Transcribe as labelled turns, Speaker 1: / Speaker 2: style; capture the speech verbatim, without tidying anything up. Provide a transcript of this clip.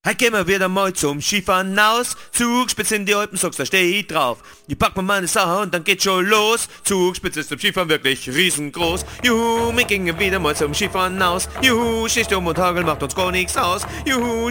Speaker 1: Heute gehen wir wieder mal zum Skifahren aus. Zugspitze in die Alpen, sagst da steh ich drauf. Ich pack mir meine Sache und dann geht's schon los. Zugspitze ist zum Skifahren wirklich riesengroß. Juhu, wir gingen wieder mal zum Skifahren aus. Juhu, Schneesturm und Hagel macht uns gar nichts aus. Juhu,